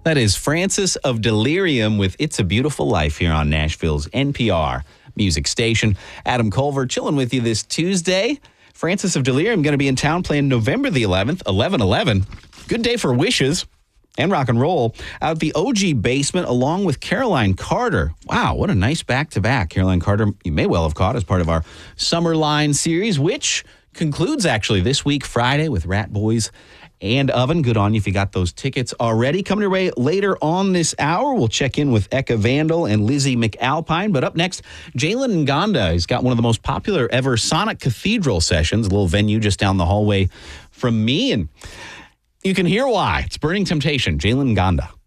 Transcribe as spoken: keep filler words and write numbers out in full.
That is Francis of Delirium with It's a Beautiful Life here on Nashville's N P R music station. Adam Culver chilling with you this Tuesday. Francis of Delirium going to be in town playing November the eleventh, eleven eleven. Good day for wishes and rock and roll out at the O G Basement along with Caroline Carter. Wow, what a nice back-to-back. Caroline Carter, you may well have caught as part of our Summer Line series, which concludes actually this week, Friday, with Rat Boys and Oven. Good on you if you got those tickets already. Coming your way later on this hour, we'll check in with Eka Vandal and Lizzie McAlpine. But up next, Jalen Ngonda. He's got one of the most popular ever Sonic Cathedral sessions, a little venue just down the hallway from me. And you can hear why. It's Burning Temptation, Jalen Ngonda.